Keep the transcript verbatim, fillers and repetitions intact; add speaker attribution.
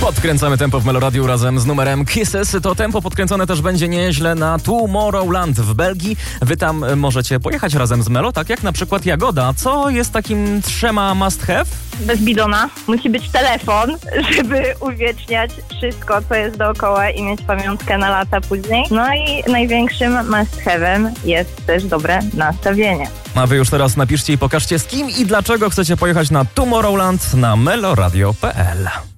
Speaker 1: Podkręcamy tempo w Meloradiu razem z numerem Kisses. To tempo podkręcone też będzie nieźle na Tomorrowland w Belgii. Wy tam możecie pojechać razem z Melo, tak jak na przykład Jagoda. Co jest takim trzema must have?
Speaker 2: Bez bidona. Musi być telefon, żeby uwieczniać wszystko, co jest dookoła i mieć pamiątkę na lata później. No i największym must have'em jest też dobre nastawienie.
Speaker 1: A wy już teraz napiszcie i pokażcie, z kim i dlaczego chcecie pojechać na Tomorrowland na meloradio kropka p l.